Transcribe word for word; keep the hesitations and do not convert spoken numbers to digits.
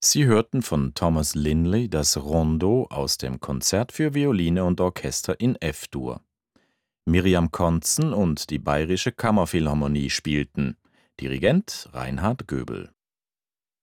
Sie hörten von Thomas Linley das Rondo aus dem Konzert für Violine und Orchester in F-Dur. Miriam Konzen und die Bayerische Kammerphilharmonie spielten. Dirigent Reinhard Göbel.